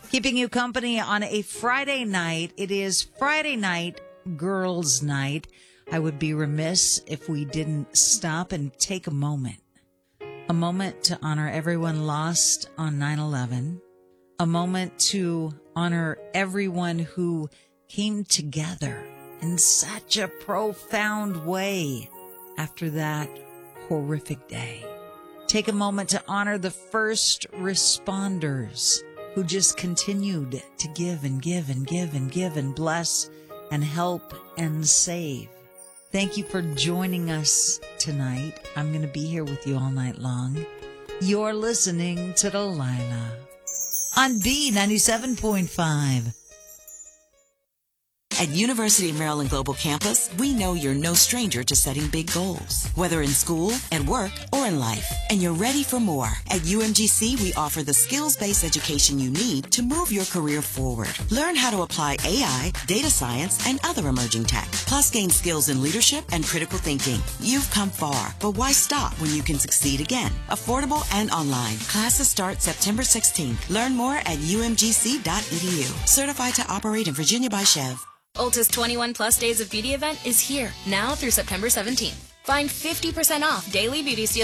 Keeping you company on a Friday night. It is Friday night, girls' night. I would be remiss if we didn't stop and take a moment. A moment to honor everyone lost on 9/11. A moment to honor everyone who came together in such a profound way after that horrific day. Take a moment to honor the first responders who just continued to give and give and give and give and bless and help and save. Thank you for joining us tonight. I'm going to be here with you all night long. You're listening to Delilah on B97.5. At University of Maryland Global Campus, we know you're no stranger to setting big goals, whether in school, at work, or in life. And you're ready for more. At UMGC, we offer the skills-based education you need to move your career forward. Learn how to apply AI, data science, and other emerging tech. Plus, gain skills in leadership and critical thinking. You've come far, but why stop when you can succeed again? Affordable and online. Classes start September 16th. Learn more at umgc.edu. Certified to operate in Virginia by Chev. Ulta's 21 Plus Days of Beauty event is here, now through September 17th. Find 50% off daily beauty steals